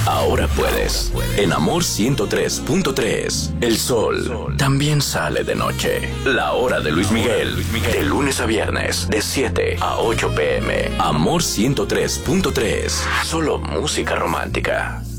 Ahora puedes. En Amor 103.3. El sol también sale de noche. La hora de Luis Miguel. De lunes a viernes, de 7 a 8 p.m. Amor 103.3. Solo música romántica.